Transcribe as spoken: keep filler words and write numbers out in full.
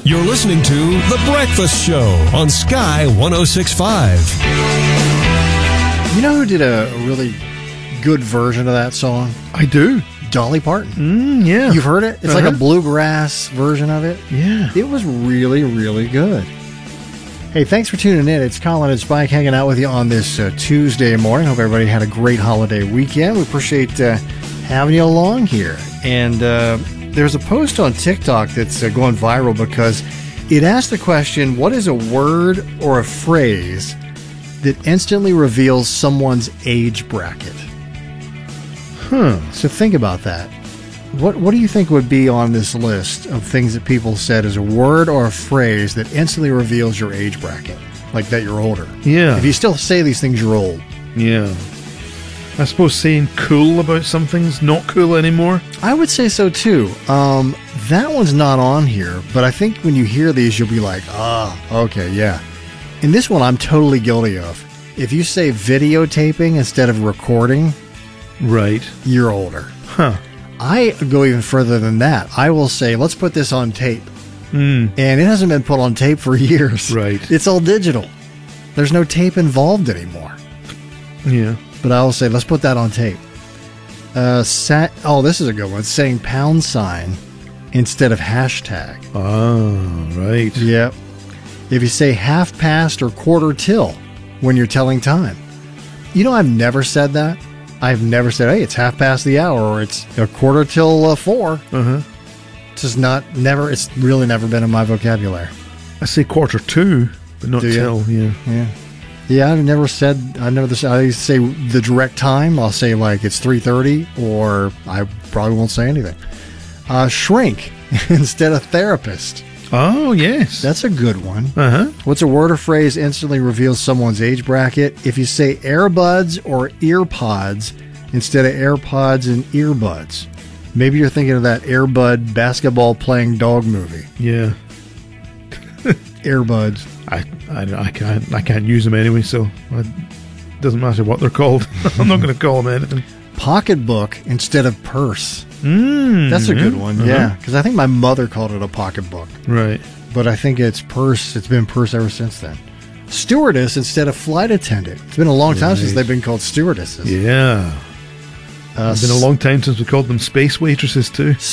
You're listening to The Breakfast Show on Sky one oh six point five. You know who did a really good version of that song? I do. Dolly Parton. Mm, yeah. You've heard it? It's uh-huh. like a bluegrass version of it. Yeah. It was really, really good. Hey, thanks for tuning in. It's Colin and Spike hanging out with you on this uh, Tuesday morning. Hope everybody had a great holiday weekend. We appreciate uh, having you along here. And uh, there's a post on TikTok that's uh, going viral because it asked the question, what is a word or a phrase that instantly reveals someone's age bracket? Huh. So think about that. What what do you think would be on this list of things that people said as a word or a phrase that instantly reveals your age bracket? Like that you're older. Yeah. If you still say these things, you're old. Yeah. I suppose saying cool about something's not cool anymore. I would say so too. Um, that one's not on here, but I think when you hear these, you'll be like, ah, okay, yeah. And this one I'm totally guilty of. If you say videotaping instead of recording, right, you're older. Huh. I go even further than that. I will say, let's put this on tape. Mm. And it hasn't been put on tape for years. Right. It's all digital. There's no tape involved anymore. Yeah. But I will say, let's put that on tape. Uh, sa- oh, this is a good one. Saying pound sign instead of hashtag. Oh, right. Yep. If you say half past or quarter till when you're telling time. You know, I've never said that. I've never said, hey, it's half past the hour or it's a quarter till uh, four. Uh-huh. It's just not, never, it's really never been in my vocabulary. I say quarter two, but not till, yeah. Yeah. Yeah, I've never said, I never, I say the direct time. I'll say like it's three thirty or I probably won't say anything. Uh, shrink instead of therapist. Oh, yes. That's a good one. Uh-huh. What's a word or phrase instantly reveals someone's age bracket? If you say airbuds or earpods instead of AirPods and earbuds. Maybe you're thinking of that Airbud basketball playing dog movie. Yeah. Airbuds. I, I, I can't I can't use them anyway, so it doesn't matter what they're called. I'm not going to call them anything. Pocketbook instead of purse. Mm, That's a good one, uh-huh. yeah. Because I think my mother called it a pocketbook. Right. But I think it's purse. It's been purse ever since then. Stewardess instead of flight attendant. It's been a long time right. since they've been called stewardesses. Yeah. Uh, It's been a long time since we called them space waitresses, too.